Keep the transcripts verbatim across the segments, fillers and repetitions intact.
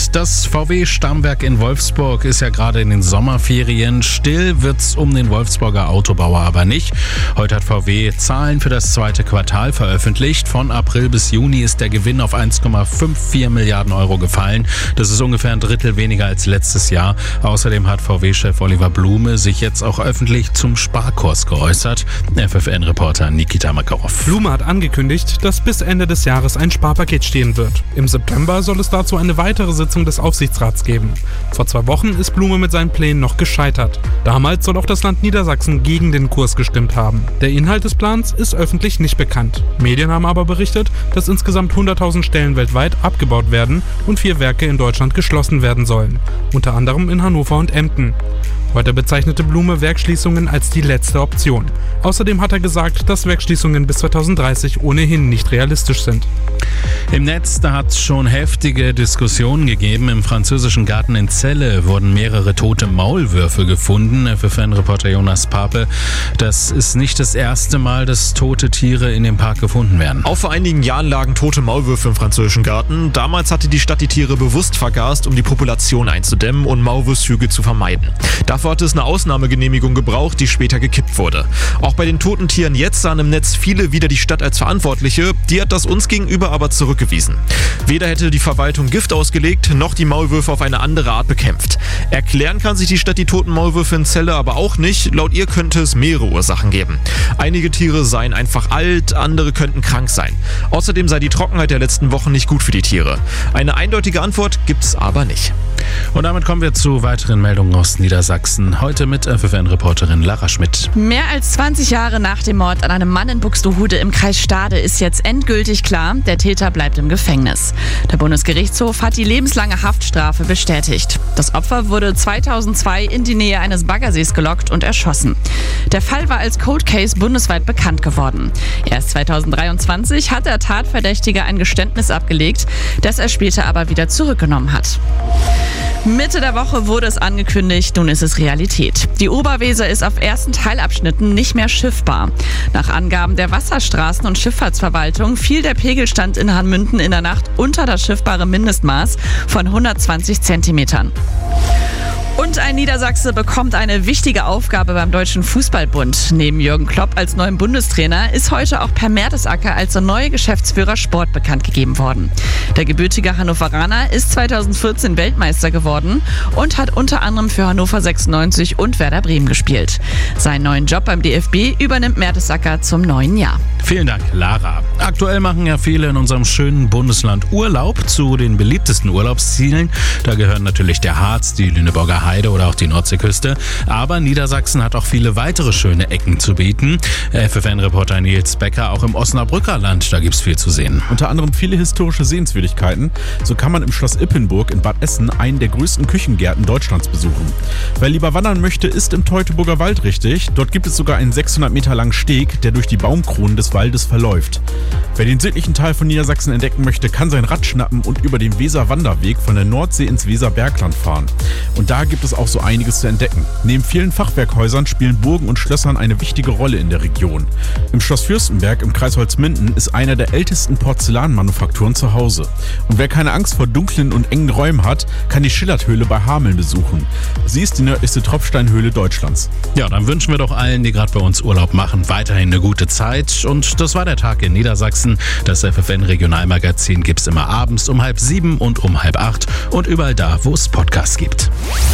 Und das V W-Stammwerk in Wolfsburg ist ja gerade in den Sommerferien. Still wird's um den Wolfsburger Autobauer aber nicht. Heute hat V W Zahlen für das zweite Quartal veröffentlicht. Von April bis Juni ist der Gewinn auf eins Komma vierundfünfzig Milliarden Euro gefallen. Das ist ungefähr ein Drittel weniger als letztes Jahr. Außerdem hat V W-Chef Oliver Blume sich jetzt auch öffentlich zum Sparkurs geäußert. F F N-Reporter Nikita Makarov. Blume hat angekündigt, dass bis Ende des Jahres ein Sparpaket stehen wird. Im September soll es dazu eine weitere Sitzung des Aufsichtsrats geben. Vor zwei Wochen ist Blume mit seinen Plänen noch gescheitert. Damals soll auch das Land Niedersachsen gegen den Kurs gestimmt haben. Der Inhalt des Plans ist öffentlich nicht bekannt. Medien haben aber berichtet, dass insgesamt hunderttausend Stellen weltweit abgebaut werden und vier Werke in Deutschland geschlossen werden sollen. Unter anderem in Hannover und Emden. Heute bezeichnete Blume Werksschließungen als die letzte Option. Außerdem hat er gesagt, dass Werksschließungen bis zweitausenddreißig ohnehin nicht realistisch sind. Im Netz, da hat es schon heftige Diskussionen gegeben. Im französischen Garten in Celle wurden mehrere tote Maulwürfe gefunden. F F N-Reporter Jonas Pape, das ist nicht das erste Mal, dass tote Tiere in dem Park gefunden werden. Auch vor einigen Jahren lagen tote Maulwürfe im französischen Garten. Damals hatte die Stadt die Tiere bewusst vergast, um die Population einzudämmen und Maulwurfshüge zu vermeiden. Dafür hatte es eine Ausnahmegenehmigung gebraucht, die später gekippt wurde. Auch bei den toten Tieren jetzt sahen im Netz viele wieder die Stadt als Verantwortliche. Die hat das uns gegenüber aber zurückgewiesen. Weder hätte die Verwaltung Gift ausgelegt, noch die Maulwürfe auf eine andere Art bekämpft. Erklären kann sich die Stadt die toten Maulwürfe in Celle aber auch nicht. Laut ihr könnte es mehrere Ursachen geben. Einige Tiere seien einfach alt, andere könnten krank sein. Außerdem sei die Trockenheit der letzten Wochen nicht gut für die Tiere. Eine eindeutige Antwort gibt's aber nicht. Und damit kommen wir zu weiteren Meldungen aus Niedersachsen. Heute mit F F N-Reporterin Lara Schmidt. Mehr als zwanzig Jahre nach dem Mord an einem Mann in Buxtehude im Kreis Stade ist jetzt endgültig klar, der Täter bleibt im Gefängnis. Der Bundesgerichtshof hat die lebenslange Haftstrafe bestätigt. Das Opfer wurde zweitausendzwei in die Nähe eines Baggersees gelockt und erschossen. Der Fall war als Cold Case bundesweit bekannt geworden. Erst zweitausenddreiundzwanzig hat der Tatverdächtige ein Geständnis abgelegt, das er später aber wieder zurückgenommen hat. Mitte der Woche wurde es angekündigt, nun ist es Realität. Die Oberweser ist auf ersten Teilabschnitten nicht mehr schiffbar. Nach Angaben der Wasserstraßen- und Schifffahrtsverwaltung fiel der Pegelstand in Hanmünden in der Nacht unter das schiffbare Mindestmaß von hundertzwanzig Zentimetern. Und ein Niedersachse bekommt eine wichtige Aufgabe beim Deutschen Fußballbund. Neben Jürgen Klopp als neuem Bundestrainer ist heute auch Per Mertesacker als der neue Geschäftsführer Sport bekannt gegeben worden. Der gebürtige Hannoveraner ist zweitausendvierzehn Weltmeister geworden und hat unter anderem für Hannover sechsundneunzig und Werder Bremen gespielt. Seinen neuen Job beim D F B übernimmt Mertesacker zum neuen Jahr. Vielen Dank, Lara. Aktuell machen ja viele in unserem schönen Bundesland Urlaub. Zu den beliebtesten Urlaubszielen, da gehören natürlich der Harz, die Lüneburger Heide oder auch die Nordseeküste. Aber Niedersachsen hat auch viele weitere schöne Ecken zu bieten. F F N-Reporter Nils Becker, auch im Osnabrücker Land, da gibt's viel zu sehen. Unter anderem viele historische Sehenswürdigkeiten. So kann man im Schloss Ippenburg in Bad Essen einen der größten Küchengärten Deutschlands besuchen. Wer lieber wandern möchte, ist im Teutoburger Wald richtig. Dort gibt es sogar einen sechshundert Meter langen Steg, der durch die Baumkronen des Waldes verläuft. Wer den südlichen Teil von Niedersachsen entdecken möchte, kann sein Rad schnappen und über den Weser-Wanderweg von der Nordsee ins Weserbergland fahren. Und da gibt es auch so einiges zu entdecken. Neben vielen Fachwerkhäusern spielen Burgen und Schlössern eine wichtige Rolle in der Region. Im Schloss Fürstenberg im Kreis Holzminden ist einer der ältesten Porzellanmanufakturen zu Hause. Und wer keine Angst vor dunklen und engen Räumen hat, kann die Schillerthöhle bei Hameln besuchen. Sie ist die nördlichste Tropfsteinhöhle Deutschlands. Ja, dann wünschen wir doch allen, die gerade bei uns Urlaub machen, weiterhin eine gute Zeit. Und das war der Tag in Niedersachsen. Das F F N-Regionalmagazin gibt's immer abends um halb sieben und um halb acht und überall da, wo es Podcasts gibt.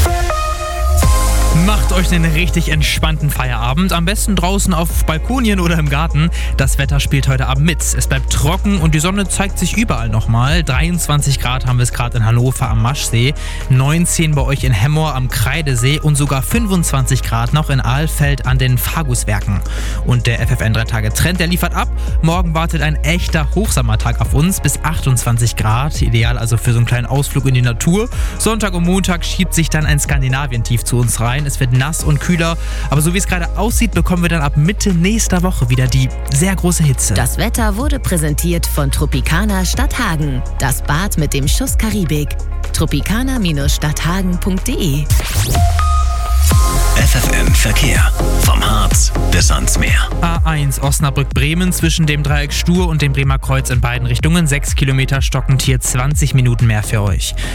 Macht euch einen richtig entspannten Feierabend. Am besten draußen auf Balkonien oder im Garten. Das Wetter spielt heute Abend mit. Es bleibt trocken und die Sonne zeigt sich überall nochmal. dreiundzwanzig Grad haben wir es gerade in Hannover am Maschsee, neunzehn bei euch in Hemmoor am Kreidesee und sogar fünfundzwanzig Grad noch in Ahlfeld an den Faguswerken. Und der F F N drei Tage Trend, der liefert ab. Morgen wartet ein echter Hochsommertag auf uns bis achtundzwanzig Grad. Ideal also für so einen kleinen Ausflug in die Natur. Sonntag und Montag schiebt sich dann ein Skandinavien-Tief zu uns rein. Es wird nass und kühler, aber so wie es gerade aussieht, bekommen wir dann ab Mitte nächster Woche wieder die sehr große Hitze. Das Wetter wurde präsentiert von Tropicana Stadthagen. Das Bad mit dem Schuss Karibik. tropicana Stadthagen punkt de F F N Verkehr. Vom Harz bis ans Meer. A eins Osnabrück-Bremen zwischen dem Dreieck Stur und dem Bremer Kreuz in beiden Richtungen. sechs Kilometer stockend hier, zwanzig Minuten mehr für euch.